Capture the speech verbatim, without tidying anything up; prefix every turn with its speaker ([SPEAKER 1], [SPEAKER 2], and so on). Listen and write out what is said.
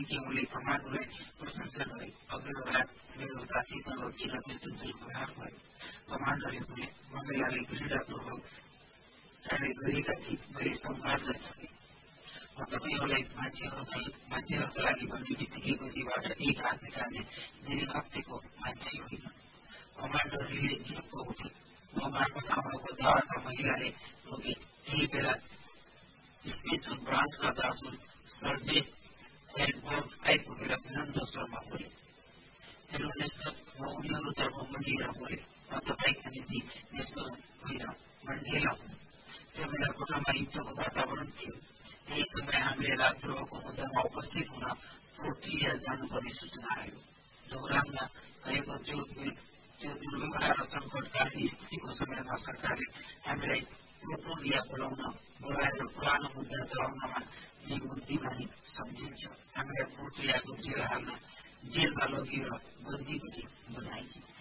[SPEAKER 1] बित्तिकै उनले कमान्डोलाई प्रशंसा गरे। अघिल्लो रात मेरो साथीसँग किन त्यस्तो दुर्व्यवहार भयो? कमान्डरले भने, मङ्गैलाले घृणापूर्वक कार्य गरेका थिए। मैले संवादलाई थपेँ, म तपाईँहरूलाई मान्छेहरूका लागि भन्ने बित्तिकै गोजीबाट एक हात निकाल्ने निरहत्तेको मान्छे होइन। कमान्डरले ढुक्क उठे। म मार्फत आउनको दावाका महिलाले रोके। त्यही बेला स्पेसल ब्रान्चका जासुस सर्जेन्ट एडवर्ड आइपुगेर विनम्र स्वरमा बोले, हेलो नेसनल, म उनीहरूतर्फ मन्डिएर बोले, म तपाईँका निम्ति नेसनल होइन मण्डेला हुँ। त्यो बेला कोठामा युद्धको वातावरण थियो। त्यही समय हामीले राजद्रोहको मुद्दामा उपस्थित हुन पोर्टिया जानुपर्ने सूचना आयो। दोहोराममा भएको त्यो त्यो दुर्व्यवहार र सङ्कटकालीन स्थितिको समयमा सरकारले हामीलाई प्रोटोरिया बोलाउन बोलाएर पुरानो मुद्दा चलाउनमा नै बुद्धिमानी सम्झिन्छ। हामीलाई पोर्टियाको जेल हाल्न जेलमा लगिएर बन्दी पनि बनाइयो।